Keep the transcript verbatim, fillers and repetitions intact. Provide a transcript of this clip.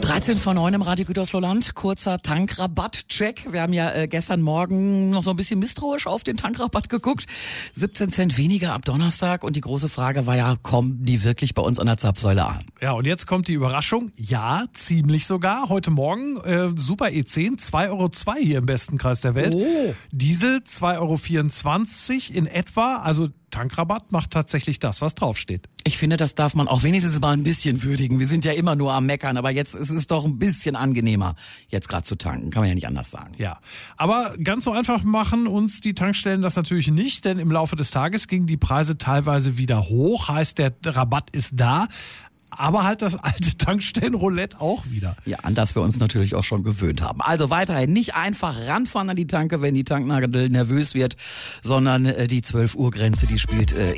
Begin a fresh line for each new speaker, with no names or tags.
dreizehn vor neun im Radio Gütersloh-Land. Kurzer Tankrabatt-Check. Wir haben ja äh, gestern Morgen noch so ein bisschen misstrauisch auf den Tankrabatt geguckt. siebzehn Cent weniger ab Donnerstag. Und die große Frage war ja, kommen die wirklich bei uns an der Zapfsäule an?
Ja, und jetzt kommt die Überraschung. Ja, ziemlich sogar. Heute Morgen äh, Super E zehn, zwei Euro zwei hier im besten Kreis der Welt.
Oh.
Diesel zwei Euro vierundzwanzig in etwa. Also Tankrabatt macht tatsächlich das, was draufsteht.
Ich finde, das darf man auch wenigstens mal ein bisschen würdigen. Wir sind ja immer nur am Meckern, aber jetzt ist es doch ein bisschen angenehmer, jetzt gerade zu tanken. Kann man ja nicht anders sagen.
Ja, aber ganz so einfach machen uns die Tankstellen das natürlich nicht, denn im Laufe des Tages gingen die Preise teilweise wieder hoch. Heißt, der Rabatt ist da. Aber halt das alte Tankstellenroulette auch wieder.
Ja, an das wir uns natürlich auch schon gewöhnt haben. Also weiterhin nicht einfach ranfahren an die Tanke, wenn die Tanknadel nervös wird, sondern äh, die zwölf Uhr Grenze, die spielt äh,